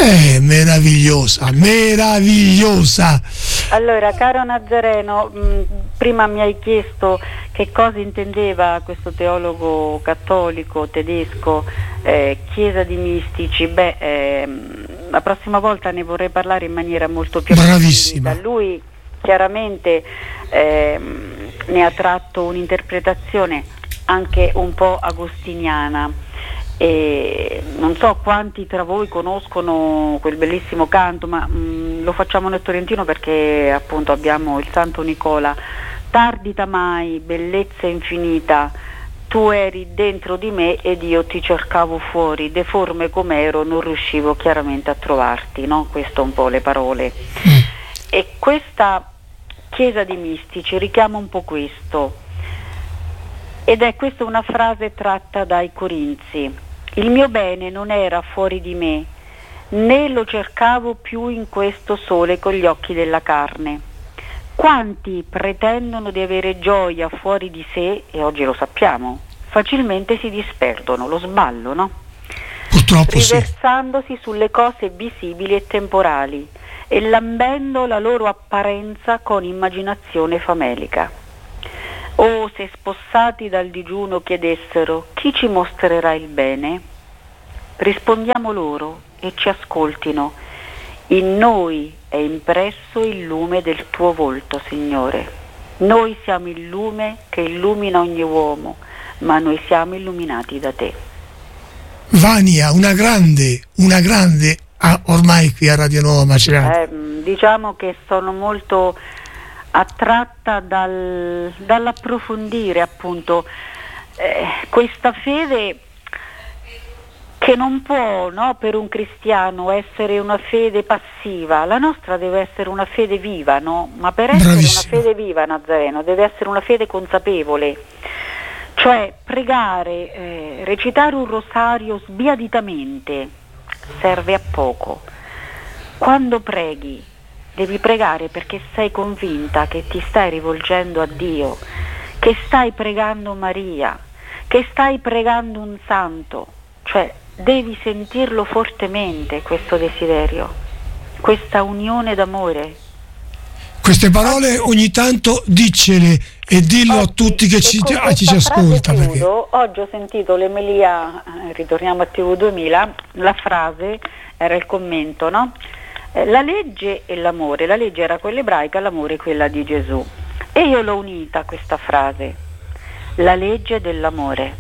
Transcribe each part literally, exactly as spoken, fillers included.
Eh, meravigliosa, meravigliosa. Allora, caro Nazareno, mh, prima mi hai chiesto che cosa intendeva questo teologo cattolico tedesco, eh, chiesa di mistici. Beh, ehm, la prossima volta ne vorrei parlare in maniera molto più bravissima. Lui chiaramente ehm, ne ha tratto un'interpretazione anche un po' agostiniana. E non so quanti tra voi conoscono quel bellissimo canto, ma mh, lo facciamo nel Torrentino perché appunto abbiamo il Santo Nicola. Tardita mai, bellezza infinita, tu eri dentro di me ed io ti cercavo fuori, deforme com'ero non riuscivo chiaramente a trovarti, no? Questo un po' le parole. Mm. E questa chiesa di mistici richiama un po' questo, ed è questa una frase tratta dai Corinzi. Il mio bene non era fuori di me, né lo cercavo più in questo sole con gli occhi della carne. Quanti pretendono di avere gioia fuori di sé, e oggi lo sappiamo, facilmente si disperdono, lo sballo, no? Purtroppo riversandosi sì. sulle cose visibili e temporali e lambendo la loro apparenza con immaginazione famelica. Oh, se spossati dal digiuno chiedessero chi ci mostrerà il bene, rispondiamo loro e ci ascoltino. In noi è impresso il lume del tuo volto, Signore. Noi siamo il lume che illumina ogni uomo, ma noi siamo illuminati da te. Vania, una grande, una grande, ah, ormai qui a Radio Nuova Macerata. Eh, diciamo che sono molto attratta dal, dall'approfondire appunto eh, questa fede che non può, no, per un cristiano essere una fede passiva. La nostra deve essere una fede viva, no? Ma per essere Bravissimo. Una fede viva, Nazareno, deve essere una fede consapevole, cioè pregare, eh, recitare un rosario sbiaditamente serve a poco. Quando preghi devi pregare perché sei convinta che ti stai rivolgendo a Dio, che stai pregando Maria, che stai pregando un santo, cioè devi sentirlo fortemente questo desiderio, questa unione d'amore. Queste parole ogni tanto diccele e dillo oggi, a tutti che ci, a chi ci ascolta. Chiudo, perché... Oggi ho sentito l'Emelia, eh, ritorniamo a T V duemila, la frase era il commento, no? La legge e l'amore, la legge era quella ebraica, l'amore quella di Gesù, e io l'ho unita a questa frase, la legge dell'amore.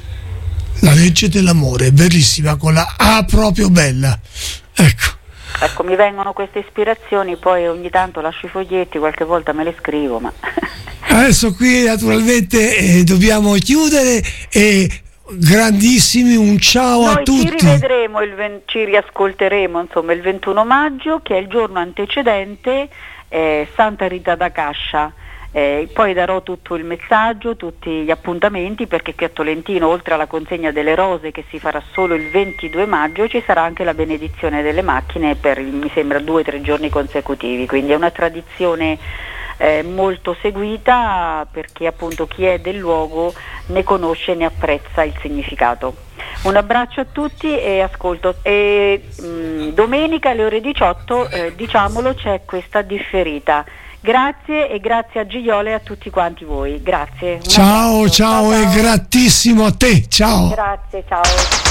La legge dell'amore, bellissima, con la A proprio bella, ecco. Ecco, mi vengono queste ispirazioni, poi ogni tanto lascio i foglietti, qualche volta me le scrivo, ma... Adesso qui naturalmente eh, dobbiamo chiudere e... grandissimi, un ciao Noi a tutti. Ci rivedremo, il ven- ci riascolteremo insomma il ventuno maggio, che è il giorno antecedente eh, Santa Rita da Cascia. Eh, poi darò tutto il messaggio, tutti gli appuntamenti, perché qui a Tolentino, oltre alla consegna delle rose che si farà solo il ventidue maggio, ci sarà anche la benedizione delle macchine per, mi sembra, due o tre giorni consecutivi. Quindi è una tradizione Eh, molto seguita, perché appunto chi è del luogo ne conosce e ne apprezza il significato. Un abbraccio a tutti e ascolto. E, mh, domenica alle ore diciotto, eh, diciamolo, c'è questa differita. Grazie e grazie a Gigliola e a tutti quanti voi. Grazie. Ciao, ciao, ciao e grattissimo a te. Ciao. Grazie, ciao.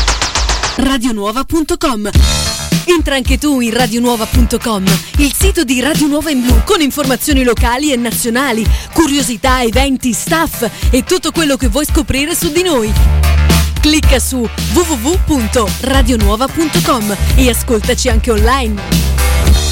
radionuova punto com. Entra anche tu in radionuova punto com, il sito di Radio Nuova in Blu, con informazioni locali e nazionali, curiosità, eventi, staff e tutto quello che vuoi scoprire su di noi. Clicca su w w w punto radionuova punto com e ascoltaci anche online.